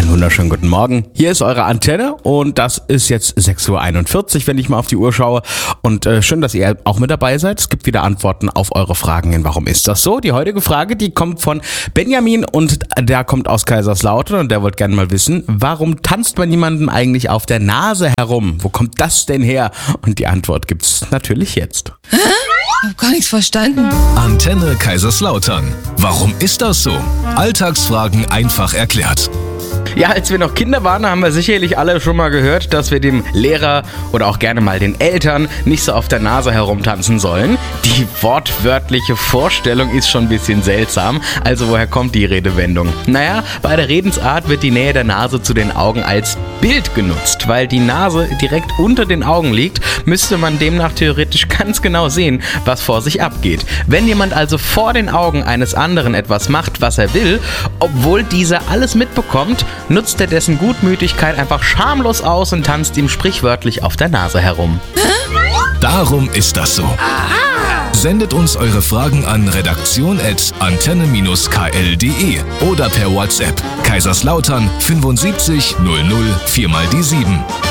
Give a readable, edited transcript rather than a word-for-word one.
Einen wunderschönen guten Morgen. Hier ist eure Antenne und das ist jetzt 6:41 Uhr, wenn ich mal auf die Uhr schaue. Und schön, dass ihr auch mit dabei seid. Es gibt wieder Antworten auf eure Fragen in Warum ist das so? Die heutige Frage, die kommt von Benjamin und der kommt aus Kaiserslautern und der wollte gerne mal wissen, warum tanzt man jemandem eigentlich auf der Nase herum? Wo kommt das denn her? Und die Antwort gibt's natürlich jetzt. Hä? Ich hab gar nichts verstanden. Antenne Kaiserslautern. Warum ist das so? Alltagsfragen einfach erklärt. Ja, als wir noch Kinder waren, haben wir sicherlich alle schon mal gehört, dass wir dem Lehrer oder auch gerne mal den Eltern nicht so auf der Nase herumtanzen sollen. Die wortwörtliche Vorstellung ist schon ein bisschen seltsam. Also woher kommt die Redewendung? Naja, bei der Redensart wird die Nähe der Nase zu den Augen als Bild genutzt. Weil die Nase direkt unter den Augen liegt, müsste man demnach theoretisch ganz genau sehen, was vor sich abgeht. Wenn jemand also vor den Augen eines anderen etwas macht, was er will, obwohl dieser alles mitbekommt, nutzt er dessen Gutmütigkeit einfach schamlos aus und tanzt ihm sprichwörtlich auf der Nase herum. Darum ist das so. Sendet uns eure Fragen an redaktion@antenne-kl.de oder per WhatsApp Kaiserslautern 75 00 4 mal die 7.